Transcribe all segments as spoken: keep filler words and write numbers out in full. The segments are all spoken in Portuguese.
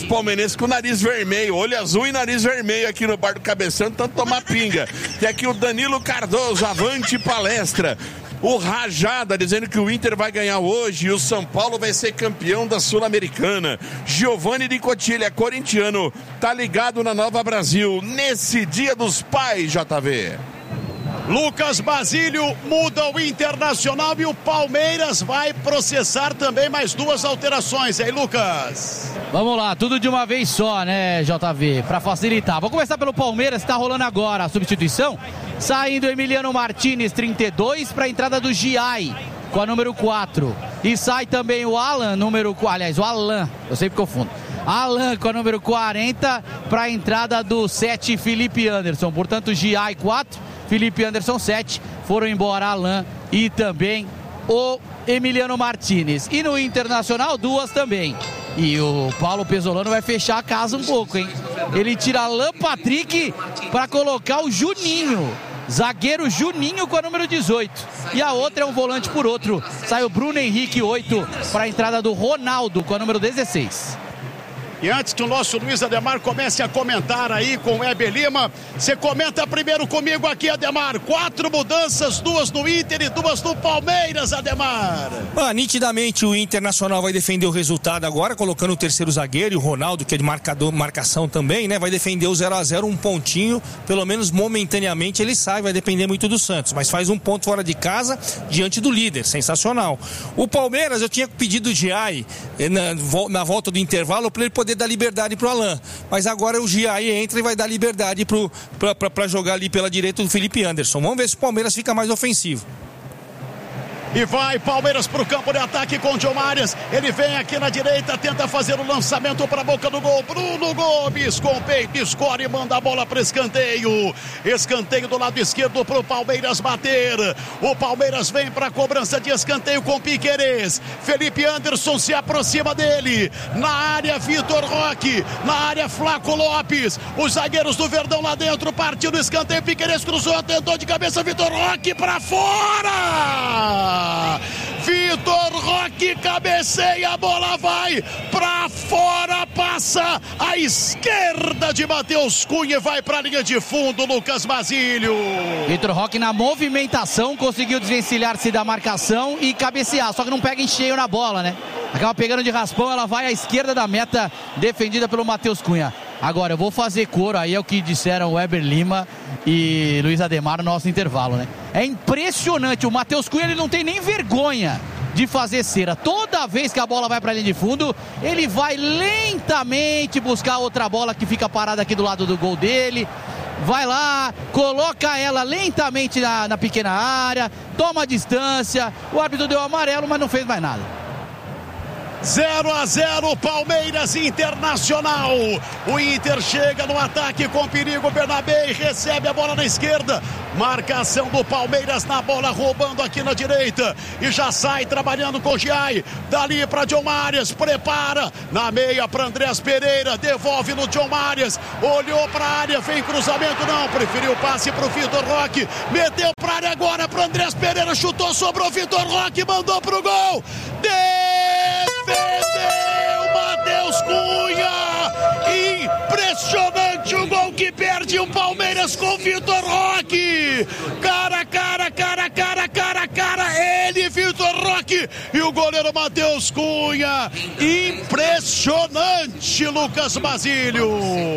palmeirenses com o nariz vermelho, olho azul e nariz vermelho aqui no bar do Cabeção, tanto tomar pinga. Tem aqui o Danilo Cardoso, avante palestra. O Rajada dizendo que o Inter vai ganhar hoje e o São Paulo vai ser campeão da Sul-Americana. Giovanni de Cotilha, corintiano, tá ligado na Nova Brasil nesse Dia dos Pais, J V. Lucas Basílio muda o Internacional e o Palmeiras vai processar também mais duas alterações, hein, Lucas? Vamos lá, tudo de uma vez só, né, J V, para facilitar. Vou começar pelo Palmeiras, que tá rolando agora a substituição. Saindo Emiliano Martinez, trinta e dois, para a entrada do Giai, com a número quatro. E sai também o Alan, número quatro, aliás, o Alan, eu sempre confundo. Alan com a número quarenta, para a entrada do sete, Felipe Anderson. Portanto, Giai quatro, Felipe Anderson sete, foram embora Alan e também o Emiliano Martinez. E no Internacional, duas também. E o Paulo Pesolano vai fechar a casa um pouco, hein? Ele tira Alan Patrick para colocar o Juninho. Zagueiro Juninho com a número dezoito. E a outra é um volante por outro. Sai o Bruno Henrique oito para a entrada do Ronaldo com a número dezesseis. E antes que o nosso Luiz Ademar comece a comentar aí com o Heber Lima, você comenta primeiro comigo aqui, Ademar. Quatro mudanças, duas no Inter e duas no Palmeiras, Ademar. Ah, nitidamente o Internacional vai defender o resultado agora, colocando o terceiro zagueiro e o Ronaldo, que é de marcador, marcação também, né? Vai defender o zero a zero, um pontinho, pelo menos momentaneamente ele sai, vai depender muito do Santos, mas faz um ponto fora de casa diante do líder, sensacional. O Palmeiras, eu tinha pedido o Giai na, na volta do intervalo para ele poder dar liberdade pro Alan, mas agora o Giai entra e vai dar liberdade para jogar ali pela direita do Felipe Anderson. Vamos ver se o Palmeiras fica mais ofensivo. E vai Palmeiras pro campo de ataque com o John Arias. Ele vem aqui na direita, tenta fazer o lançamento para a boca do gol. Bruno Gomes com peito, escore e manda a bola para escanteio. Escanteio do lado esquerdo pro Palmeiras bater. O Palmeiras vem para a cobrança de escanteio com Piquerez. Felipe Anderson se aproxima dele. Na área, Vitor Roque. Na área, Flaco Lopes. Os zagueiros do Verdão lá dentro. Partiu no escanteio. Piquerez cruzou, tentou de cabeça. Vitor Roque para fora. Vitor Roque cabeceia, a bola vai pra fora, passa à esquerda de Matheus Cunha e vai pra linha de fundo, Lucas Basílio. Vitor Roque na movimentação conseguiu desvencilhar-se da marcação e cabecear, só que não pega em cheio na bola, né? Acaba pegando de raspão, ela vai à esquerda da meta, defendida pelo Matheus Cunha. Agora, eu vou fazer coro aí, é o que disseram o Heber Lima e Luiz Ademar no nosso intervalo, né? É impressionante, o Matheus Cunha ele não tem nem vergonha de fazer cera. Toda vez que a bola vai para a linha de fundo, ele vai lentamente buscar outra bola que fica parada aqui do lado do gol dele. Vai lá, coloca ela lentamente na, na pequena área, toma a distância. O árbitro deu amarelo, mas não fez mais nada. zero a zero, Palmeiras Internacional. O Inter chega no ataque com perigo. Bernabé recebe a bola na esquerda. Marcação do Palmeiras na bola, roubando aqui na direita. E já sai trabalhando com o Giai. Dali para John Arias. Prepara na meia para Andrés Pereira. Devolve no John Arias. Olhou para a área. Vem cruzamento, não. Preferiu o passe para o Vitor Roque. Meteu para a área agora para Andrés Pereira. Chutou, sobrou Vitor Roque. Mandou para o gol. Defendeu Matheus Cunha. Impressionante o gol que perde o Palmeiras com Vitor Roque. Cara, cara, cara, cara, cara, cara. Ele, Vitor Roque. E o goleiro Matheus Cunha. Impressionante, Lucas Basílio.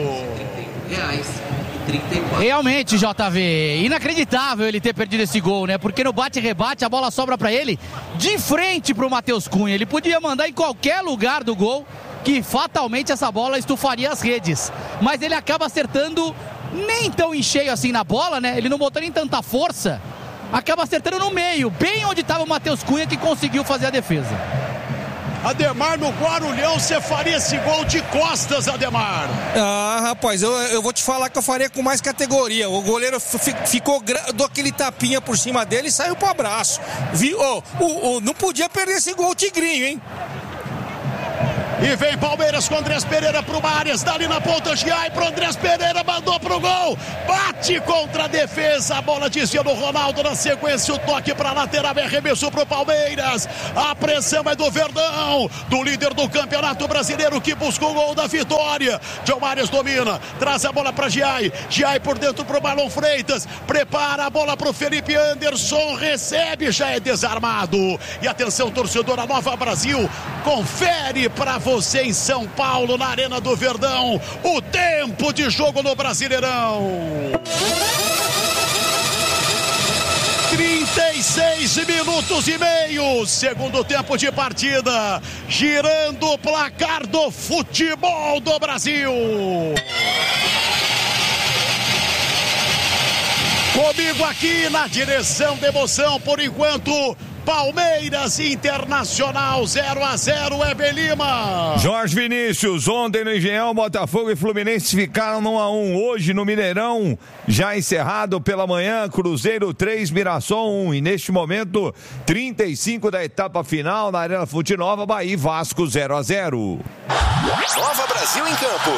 Realmente, J V, inacreditável ele ter perdido esse gol, né? Porque no bate-rebate a bola sobra pra ele de frente pro Matheus Cunha. Ele podia mandar em qualquer lugar do gol que fatalmente essa bola estufaria as redes. Mas ele acaba acertando nem tão em cheio assim na bola, né? Ele não botou nem tanta força. Acaba acertando no meio, bem onde estava o Matheus Cunha, que conseguiu fazer a defesa. Ademar, no Guarulhão, você faria esse gol de costas, Ademar? Ah, rapaz, eu, eu vou te falar que eu faria com mais categoria. O goleiro f- ficou, deu aquele tapinha por cima dele e saiu pro abraço. Viu? Oh, oh, oh, não podia perder esse gol, Tigrinho, hein? E vem Palmeiras com Andrés Pereira pro Arias, dali na ponta, Giai pro Andrés Pereira, mandou pro gol, bate contra a defesa, a bola desvia do Ronaldo, na sequência o toque pra lateral, é arremesso pro Palmeiras, a pressão é do Verdão, do líder do Campeonato Brasileiro que buscou o gol da vitória. John Arias domina, traz a bola pra Giai, Giai por dentro pro Marlon Freitas, prepara a bola pro Felipe Anderson, recebe, já é desarmado. E atenção, torcedor, a Nova Brasil confere pra você você em São Paulo, na Arena do Verdão, o tempo de jogo no Brasileirão. trinta e seis minutos e meio, segundo tempo de partida, girando o placar do futebol do Brasil. Comigo aqui na direção da emoção, por enquanto, Palmeiras Internacional zero a zero, Heber Lima. Jorge Vinícius, ontem no Engenhão, Botafogo e Fluminense ficaram no um a um. Hoje no Mineirão, já encerrado pela manhã, Cruzeiro três, Mirassol um. E neste momento, trinta e cinco da etapa final na Arena Fonte Nova, Bahia e Vasco zero a zero. Nova Brasil em campo.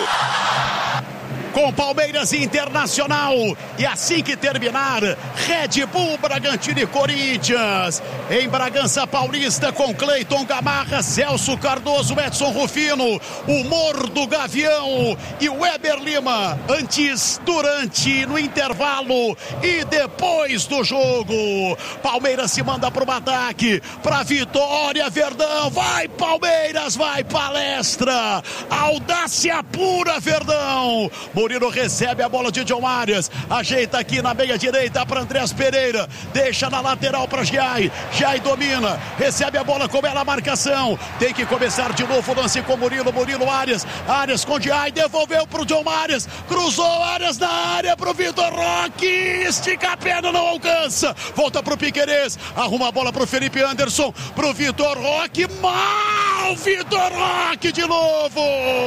Com Palmeiras Internacional, e assim que terminar, Red Bull, Bragantino e Corinthians, em Bragança Paulista, com Cleiton Gamarra, Celso Cardoso, Edson Rufino, o Mor do Gavião e o Heber Lima, antes, durante, no intervalo e depois do jogo. Palmeiras se manda para o ataque, para vitória, Verdão, vai Palmeiras, vai Palestra, audácia pura, Verdão. Murilo recebe a bola de John Arias, ajeita aqui na meia direita para Andrés Pereira, deixa na lateral para Giai, Giai domina, recebe a bola com ela a marcação, tem que começar de novo o lance com Murilo, Murilo Arias, Arias com Giai, devolveu para o John Arias, cruzou Arias na área para o Vitor Roque, estica a perna, não alcança, volta para o Piquerez, arruma a bola para o Felipe Anderson, para o Vitor Roque, mal Vitor Roque de novo.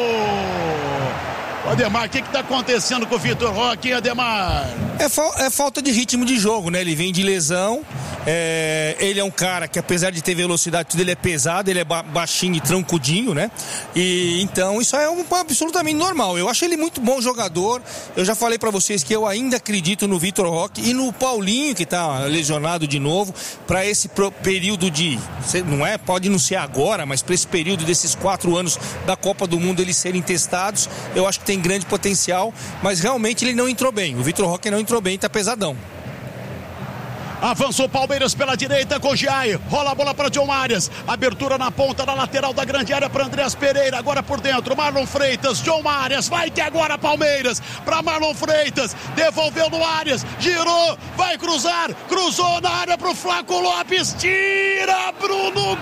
Ademar, o que está acontecendo com o Vitor Roque, Ademar? É, fa- é falta de ritmo de jogo, né? Ele vem de lesão, é... ele é um cara que, apesar de ter velocidade, tudo ele é pesado, ele é ba- baixinho e trancudinho, né? E então isso é um, absolutamente normal. Eu acho ele muito bom jogador. Eu já falei para vocês que eu ainda acredito no Vitor Roque e no Paulinho, que está lesionado de novo, para esse pro- período de, não é, pode não ser agora, mas para esse período desses quatro anos da Copa do Mundo eles serem testados, eu acho que tem grande potencial, mas realmente ele não entrou bem. O Vitor Roque não entrou bem, tá pesadão. Avançou Palmeiras pela direita com Giai, rola a bola para John Arias, abertura na ponta, na lateral da grande área para Andrés Pereira, agora por dentro, Marlon Freitas, John Arias, vai que agora Palmeiras, para Marlon Freitas, devolveu no Arias, girou, vai cruzar, cruzou na área para o Flaco Lopes, tira Bruno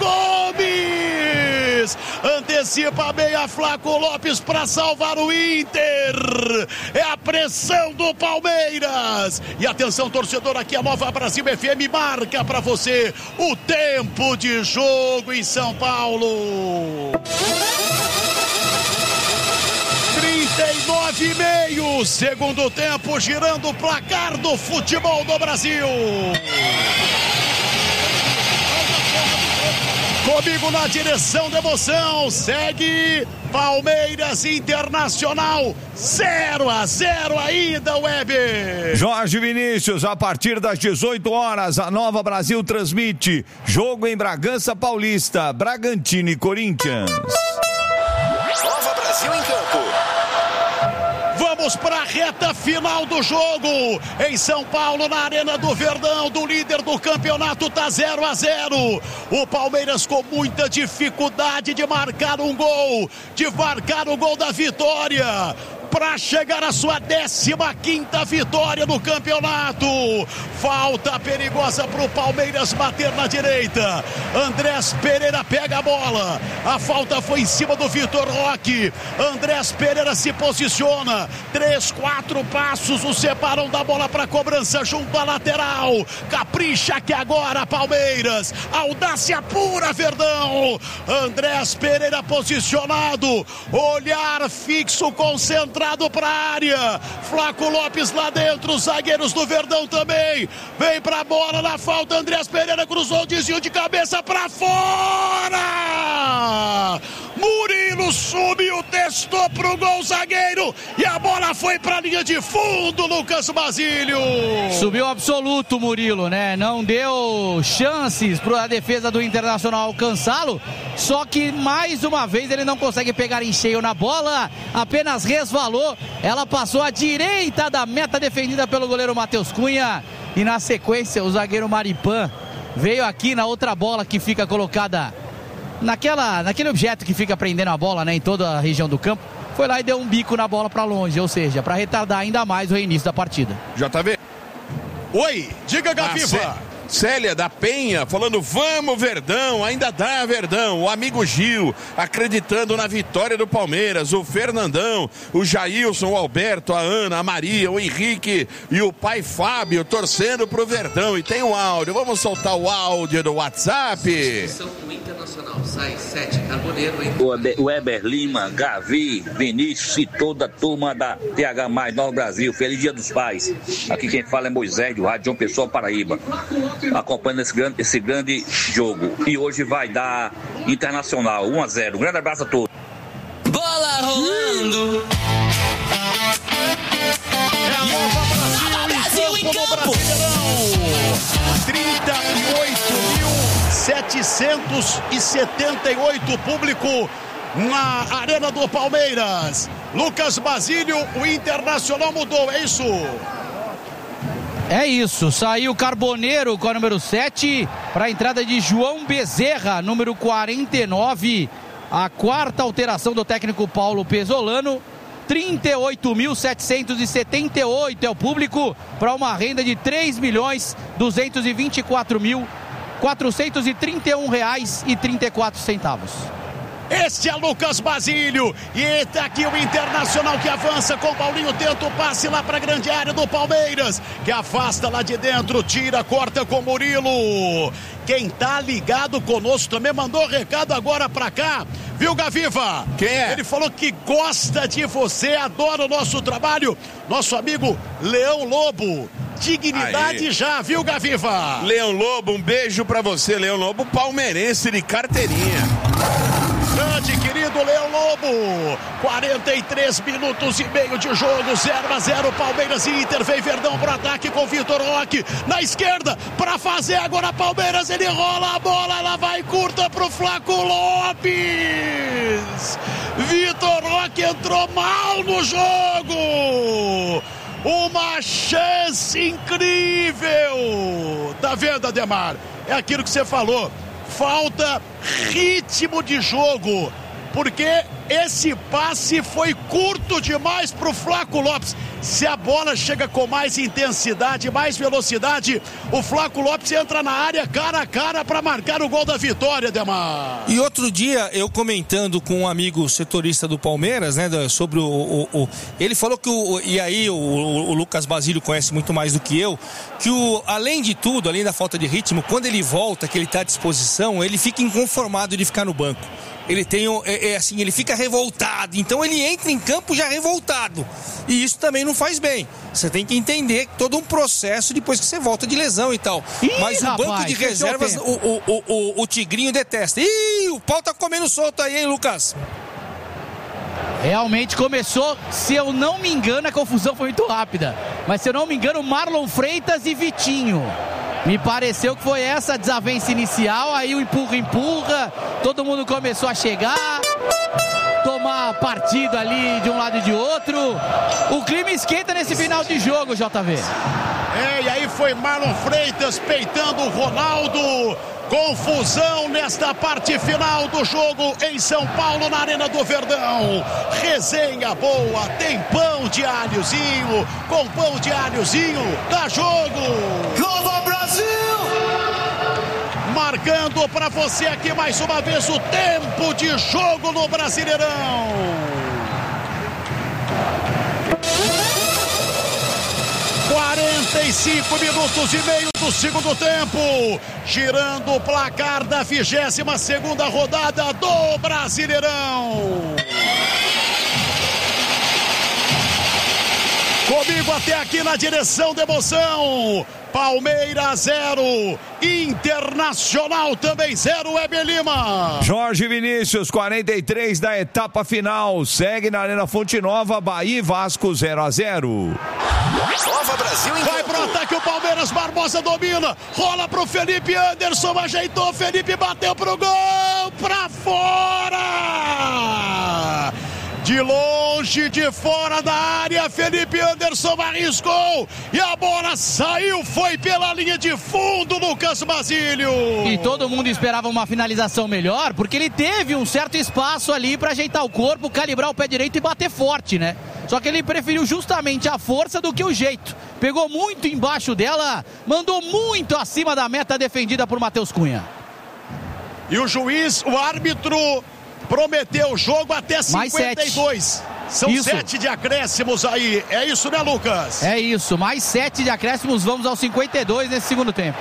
Gomes, antecipa bem a Flaco Lopes para salvar o Inter, é a pressão do Palmeiras, e atenção torcedor, aqui a Nova Brasil F M marca para você o tempo de jogo em São Paulo. trinta e nove e meio, segundo tempo, girando o placar do futebol do Brasil. Comigo na direção da emoção, segue Palmeiras Internacional, zero a zero ainda, Weber. Jorge Vinícius, a partir das dezoito horas, a Nova Brasil transmite jogo em Bragança Paulista, Bragantino e Corinthians. Nova Brasil em campo. Vamos para a reta final do jogo em São Paulo, na Arena do Verdão, do líder do campeonato, tá zero a zero. O Palmeiras com muita dificuldade de marcar um gol, de marcar o gol da vitória, para chegar à sua décima quinta vitória no campeonato. Falta perigosa para o Palmeiras bater na direita. Andrés Pereira pega a bola. A falta foi em cima do Vitor Roque. Andrés Pereira se posiciona. Três, quatro passos o separam da bola para cobrança junto à lateral. Capricha que agora Palmeiras. Audácia pura, Verdão. Andrés Pereira posicionado. Olhar fixo, concentrado para a área, Flaco Lopes lá dentro, os zagueiros do Verdão também, vem pra bola na falta, Andrés Pereira cruzou, desvio de cabeça para fora, Murilo Murilo subiu, testou pro gol, zagueiro, e a bola foi pra linha de fundo, Lucas Basílio. Subiu absoluto, Murilo, né? Não deu chances para a defesa do Internacional alcançá-lo, só que mais uma vez ele não consegue pegar em cheio na bola, apenas resvalou, ela passou à direita da meta defendida pelo goleiro Matheus Cunha, e na sequência o zagueiro Maripan veio aqui na outra bola que fica colocada naquela, naquele objeto que fica prendendo a bola, né, em toda a região do campo, foi lá e deu um bico na bola para longe, ou seja, para retardar ainda mais o reinício da partida. J V. Oi, diga, Gaviva. Célia da Penha falando, vamos Verdão, ainda dá Verdão. O amigo Gil acreditando na vitória do Palmeiras, o Fernandão, o Jailson, o Alberto, a Ana, a Maria, o Henrique e o pai Fábio torcendo pro Verdão. E tem um áudio, vamos soltar o áudio do WhatsApp. O Internacional sai sete, Carboneiro, hein? O Weber Lima, Gavi, Vinícius e toda a turma da T H mais Nova Brasil. Feliz Dia dos Pais. Aqui quem fala é Moisés, do Rádio João Pessoa, Paraíba. Acompanhando esse grande, esse grande jogo. E hoje vai dar Internacional um a zero. Um grande abraço a todos. Bola rolando. É a Nova Brasil, Brasil em campo. trinta e oito mil setecentos e setenta e oito público na Arena do Palmeiras. Lucas Basílio, o Internacional mudou, é isso? É isso, saiu Carboneiro com a número sete para a entrada de João Bezerra, número quarenta e nove. A quarta alteração do técnico Paulo Pesolano. trinta e oito mil setecentos e setenta e oito é o público para uma renda de três milhões duzentos e vinte e quatro mil quatrocentos e trinta e um reais e trinta e quatro centavos. Este é Lucas Basílio e tá aqui o Internacional que avança com o Paulinho, tenta o passe lá para a grande área do Palmeiras, que afasta lá de dentro, tira, corta com o Murilo. Quem tá ligado conosco também mandou recado agora para cá, viu, Gaviva? Quem é? Ele falou que gosta de você, adora o nosso trabalho, nosso amigo Leão Lobo. Dignidade. Aí. Já, viu, Gaviva? Leão Lobo, um beijo pra você, Leão Lobo, palmeirense de carteirinha. Grande, querido Leão Lobo. quarenta e três minutos e meio de jogo, zero a zero, Palmeiras e Inter. Vem Verdão pro ataque com Vitor Roque na esquerda para fazer agora Palmeiras. Ele rola a bola, ela vai curta pro Flaco Lopes. Vitor Roque entrou mal no jogo. Uma chance incrível. Tá vendo, Ademar? É aquilo que você falou. Falta ritmo de jogo, porque esse passe foi curto demais para o Flaco Lopes. Se a bola chega com mais intensidade, mais velocidade, o Flaco Lopes entra na área cara a cara para marcar o gol da vitória, Demar. E outro dia, eu comentando com um amigo setorista do Palmeiras, né, sobre o... o, o ele falou que, o, e aí o, o Lucas Basílio conhece muito mais do que eu, que o, além de tudo, além da falta de ritmo, quando ele volta, que ele está à disposição, ele fica inconformado de ficar no banco. Ele tem, é, é assim, ele fica revoltado, então ele entra em campo já revoltado, e isso também não faz bem. Você tem que entender todo um processo depois que você volta de lesão e tal. Ih, mas o rapaz, banco de reservas, o, o, o, o, o Tigrinho detesta. Ih, o pau tá comendo solto aí, hein, Lucas? Realmente começou, se eu não me engano, a confusão foi muito rápida, mas se eu não me engano, Marlon Freitas e Vitinho. Me pareceu que foi essa a desavença inicial, aí o empurra-empurra, todo mundo começou a chegar, tomar partido ali de um lado e de outro. O clima esquenta nesse final de jogo, J V. É, e aí foi Marlon Freitas peitando o Ronaldo. Confusão nesta parte final do jogo em São Paulo, na Arena do Verdão. Resenha boa, tem pão de alhozinho, com pão de alhozinho, dá jogo. Nova Brasil! Marcando para você aqui mais uma vez o tempo de jogo no Brasileirão. quarenta e cinco minutos e meio do segundo tempo, girando o placar da vigésima segunda rodada do Brasileirão. Comigo até aqui na direção da emoção. Palmeiras zero, Internacional também zero, Weber Lima. Jorge Vinícius, quarenta e três da etapa final. Segue na Arena Fonte Nova, Bahia e Vasco zero a zero. Nova Brasil em Vai pro ataque o Palmeiras, Barbosa domina, rola pro Felipe Anderson, ajeitou, Felipe bateu pro gol, pra fora! De longe, de fora da área, Felipe Anderson arriscou e a bola saiu, foi pela linha de fundo, Lucas Basílio. E todo mundo esperava uma finalização melhor, porque ele teve um certo espaço ali para ajeitar o corpo, calibrar o pé direito e bater forte, né? Só que ele preferiu justamente a força do que o jeito. Pegou muito embaixo dela, mandou muito acima da meta defendida por Matheus Cunha. E o juiz, o árbitro, prometeu o jogo até cinquenta e dois. São isso. Sete de acréscimos aí. É isso, né, Lucas? É isso. Mais sete de acréscimos. Vamos aos cinquenta e dois nesse segundo tempo.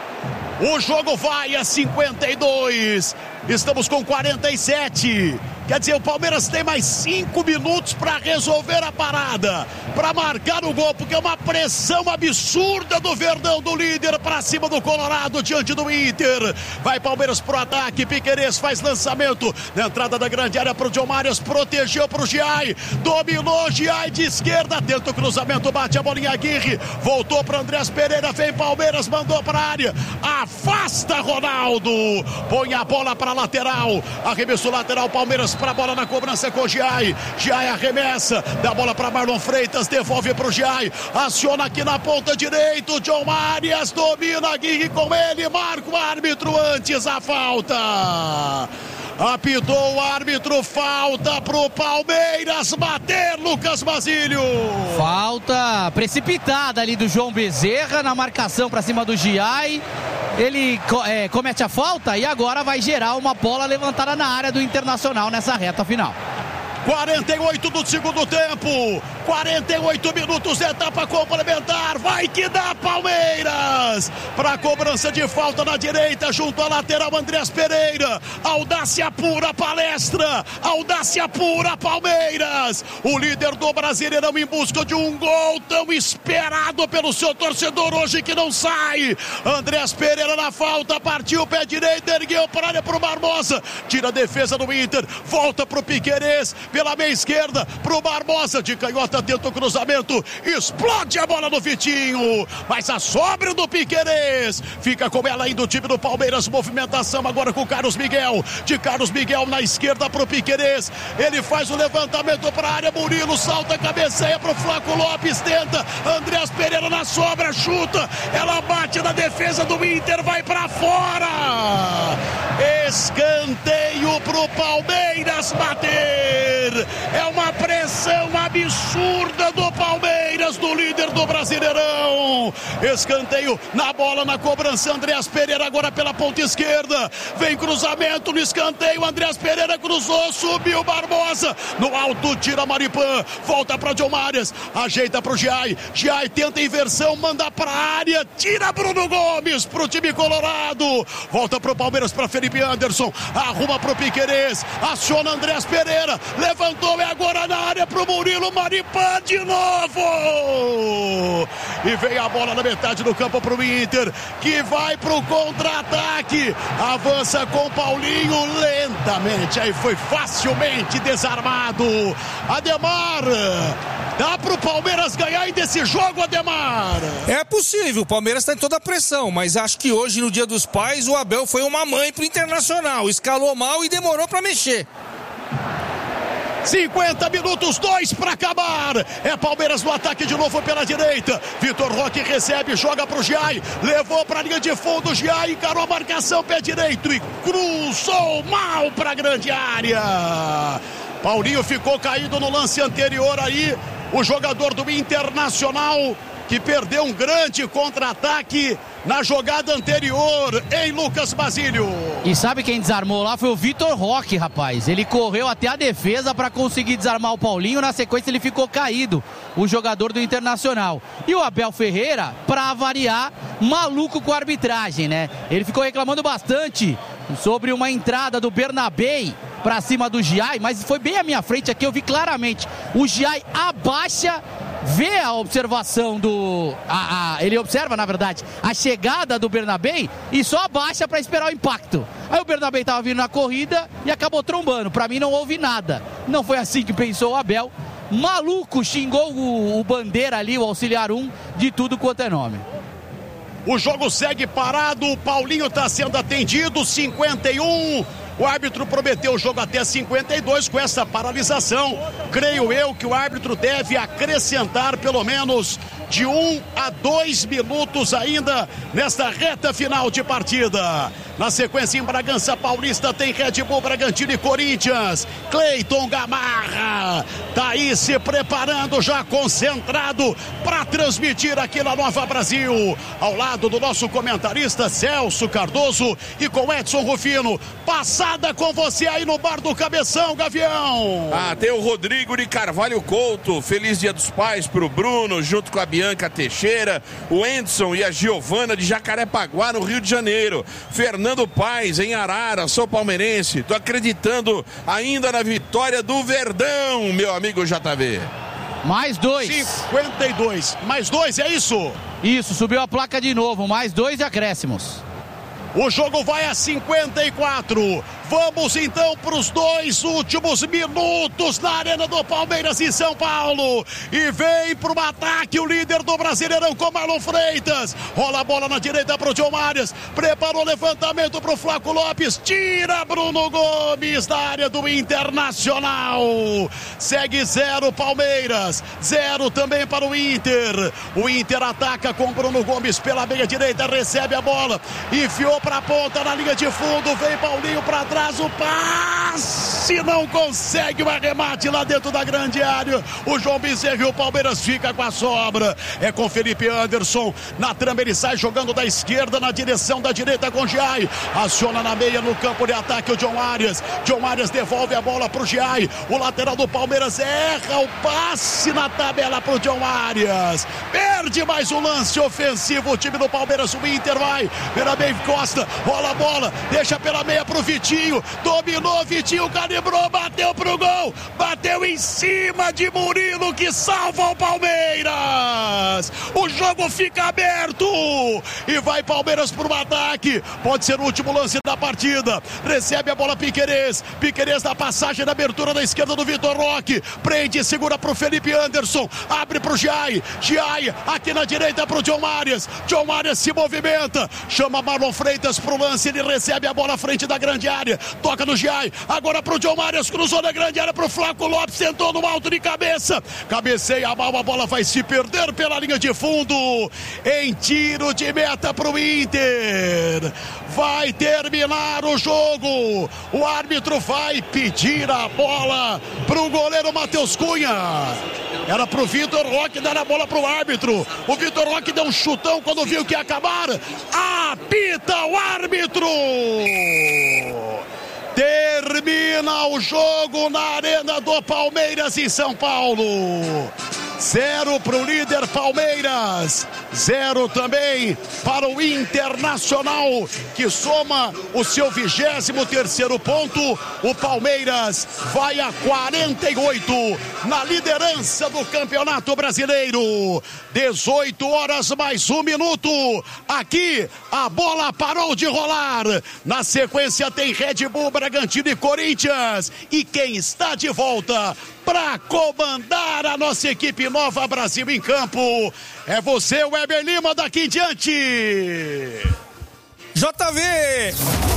O jogo vai a cinquenta e dois. Estamos com quarenta e sete. Quer dizer, o Palmeiras tem mais cinco minutos para resolver a parada, para marcar o gol, porque é uma pressão absurda do Verdão, do líder, para cima do Colorado, diante do Inter. Vai Palmeiras pro ataque, Piquerez faz lançamento, na entrada da grande área pro John Marias, protegeu pro Giai, dominou Giai de esquerda, tenta o cruzamento, bate a bolinha Aguirre, voltou para Andrés Pereira, vem Palmeiras, mandou para a área, afasta Ronaldo, põe a bola para lateral, arremesso lateral, Palmeiras para a bola na cobrança com o Giai. Giai arremessa, dá a bola para Marlon Freitas, devolve para o Giai, aciona aqui na ponta direita, John Marias domina, Aguirre com ele, marca o árbitro antes a falta. Apitou o árbitro, falta pro Palmeiras bater, Lucas Basílio. Falta precipitada ali do João Bezerra na marcação para cima do Giai. Ele é, comete a falta e agora vai gerar uma bola levantada na área do Internacional nessa reta final. quarenta e oito do segundo tempo, quarenta e oito minutos, etapa complementar, vai que dá Palmeiras, para cobrança de falta na direita, junto à lateral Andrés Pereira, audácia pura Palestra, audácia pura Palmeiras, o líder do Brasileirão em busca de um gol tão esperado pelo seu torcedor hoje que não sai, Andrés Pereira na falta, partiu o pé direito, ergueu para a área pro Barbosa, tira a defesa do Inter, volta pro Piquerez, pela meia esquerda, pro Barbosa, de canhota tenta o cruzamento, explode a bola do Vitinho, mas a sobra do Piquerez, fica com ela ainda o time do Palmeiras, movimentação agora com o Carlos Miguel, de Carlos Miguel na esquerda pro Piquerez, ele faz o levantamento pra área, Murilo salta, cabeceia pro Flaco Lopes, tenta, Andrés Pereira na sobra, chuta, ela bate na defesa do Inter, vai pra fora, escanteio pro Palmeiras bater. É uma pressão absurda do Palmeiras, do líder do Brasileirão. Escanteio na bola, na cobrança, Andrés Pereira agora pela ponta esquerda. Vem cruzamento no escanteio, Andrés Pereira cruzou, subiu Barbosa. No alto, tira Maripan, volta para John Marias, ajeita pro Giai. Giai tenta inversão, manda pra área, tira Bruno Gomes pro time colorado. Volta pro Palmeiras, para Felipe Anderson, arruma pro Piquerez, aciona Andrés Pereira, levantou, é agora na área pro Murilo, Maripan de novo, e vem a bola na metade do campo pro Inter, que vai pro contra-ataque, avança com Paulinho lentamente, aí foi facilmente desarmado, Ademar, dá pro Palmeiras ganhar ainda esse jogo, Ademar? É possível, o Palmeiras está em toda a pressão, mas acho que hoje no Dia dos Pais o Abel foi uma mãe pro Internacional, escalou mal e demorou para mexer. cinquenta minutos, dois para acabar. É Palmeiras no ataque de novo pela direita. Vitor Roque recebe, joga pro Giai. Levou para a linha de fundo, Giai encarou a marcação, pé direito e cruzou mal para a grande área. Paulinho ficou caído no lance anterior aí. O jogador do Internacional, que perdeu um grande contra-ataque na jogada anterior, em Lucas Basílio. E sabe quem desarmou lá? Foi o Vitor Roque, rapaz. Ele correu até a defesa para conseguir desarmar o Paulinho. Na sequência ele ficou caído, o jogador do Internacional. E o Abel Ferreira, para variar, maluco com a arbitragem, né? Ele ficou reclamando bastante sobre uma entrada do Bernabei para cima do Giai, mas foi bem à minha frente aqui, eu vi claramente. O Giai abaixa, vê a observação do... A, a, ele observa, na verdade, a chegada do Bernabei e só abaixa para esperar o impacto. Aí o Bernabei estava vindo na corrida e acabou trombando. Para mim não houve nada. Não foi assim que pensou o Abel. Maluco, xingou o, o Bandeira ali, o auxiliar um, de tudo quanto é nome. O jogo segue parado, o Paulinho está sendo atendido, cinquenta e um. O árbitro prometeu o jogo até cinquenta e dois. Com essa paralisação, creio eu que o árbitro deve acrescentar pelo menos de um a dois minutos ainda nesta reta final de partida. Na sequência, em Bragança Paulista, tem Red Bull Bragantino e Corinthians. Cleiton Gamarra tá aí se preparando, já concentrado para transmitir aqui na Nova Brasil, ao lado do nosso comentarista Celso Cardoso e com Edson Rufino. Passada com você aí no bar do Cabeção, Gavião. Ah, tem o Rodrigo de Carvalho Couto. Feliz Dia dos Pais pro Bruno, junto com a Bianca Teixeira, o Edson e a Giovana de Jacarepaguá, no Rio de Janeiro. Fernando Paes, em Arara, sou palmeirense. Tô acreditando ainda na vitória do Verdão, meu amigo J V. Mais dois. cinquenta e dois. Mais dois, é isso? Isso, subiu a placa de novo. Mais dois de acréscimos. O jogo vai a cinquenta e quatro. Vamos então para os dois últimos minutos na Arena do Palmeiras em São Paulo. E vem para o ataque o líder do Brasileirão com Marlon Freitas. Rola a bola na direita para o John Marias. Preparou o levantamento para o Flaco Lopes. Tira Bruno Gomes da área do Internacional. Segue zero Palmeiras. Zero também para o Inter. O Inter ataca com Bruno Gomes pela meia direita. Recebe a bola. Enfiou para a ponta na linha de fundo. Vem Paulinho para trás. O passe não consegue o arremate lá dentro da grande área. O João Bezerra e o Palmeiras fica com a sobra. É com Felipe Anderson na trama, ele sai jogando da esquerda na direção da direita com o Giai. Aciona na meia no campo de ataque o John Arias. John Arias devolve a bola pro Giai. O lateral do Palmeiras erra o passe na tabela pro John Arias. Perde mais um lance ofensivo o time do Palmeiras. O Inter vai. Bernabé Costa rola a bola, deixa pela meia pro Vitinho. Dominou, Vitinho calibrou, bateu pro gol, bateu em cima de Murilo que salva o Palmeiras. O jogo fica aberto e vai Palmeiras pro ataque. Pode ser o último lance da partida. Recebe a bola Piquerez. Piquerez na passagem na abertura da esquerda do Vitor Roque. Prende, segura pro Felipe Anderson. Abre pro Giai. Giai aqui na direita pro John Marias. John Marias se movimenta. Chama Marlon Freitas pro lance. Ele recebe a bola à frente da grande área. Toca no Giai, agora pro John Marias, cruzou na grande área pro Flaco Lopes, tentou no alto de cabeça, cabeceia mal, a bola vai se perder pela linha de fundo, em tiro de meta pro Inter. Vai terminar o jogo, o árbitro vai pedir a bola pro goleiro Matheus Cunha. Era pro Vitor Roque dar a bola pro árbitro. O Vitor Roque deu um chutão quando viu que ia acabar. Apita o árbitro. Termina o jogo na Arena do Palmeiras em São Paulo. Zero para o líder Palmeiras, zero também para o Internacional, que soma o seu vigésimo terceiro ponto. O Palmeiras vai a quarenta e oito na liderança do Campeonato Brasileiro. dezoito horas mais um minuto. Aqui a bola parou de rolar. Na sequência tem Red Bull Bragantino e Corinthians. E quem está de volta para comandar a nossa equipe Nova Brasil em campo é você, Weber Lima, daqui em diante. J V!